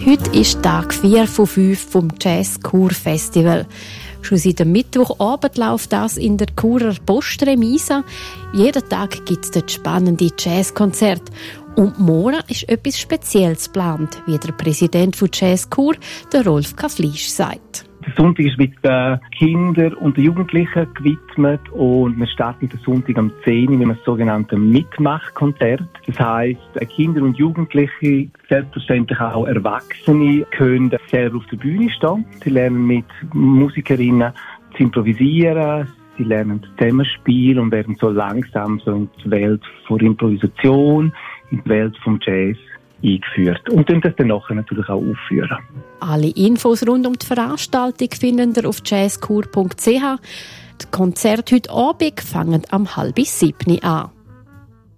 Heute ist Tag 4 von 5 vom Jazz Chur Festival. Schon seit dem Mittwochabend läuft das in der Churer Postremise. Jeden Tag gibt es dort spannende Jazzkonzerte. Und morgen ist etwas Spezielles geplant, wie der Präsident von Jazz Chur, der Rolf Kaflisch, sagt. Der Sonntag ist mit den Kindern und den Jugendlichen gewidmet und wir starten den Sonntag am 10 Uhr mit einem sogenannten Mitmachkonzert. Das heisst, Kinder und Jugendliche, selbstverständlich auch Erwachsene, können selber auf der Bühne stehen. Sie lernen mit Musikerinnen zu improvisieren, sie lernen zusammenspielen und werden so langsam so in die Welt der Improvisation, in die Welt vom Jazz eingeführt und das dann nachher natürlich auch aufführen. Alle Infos rund um die Veranstaltung finden ihr auf jazzchur.ch. Die Konzerte heute Abend fangen am 6:30 an.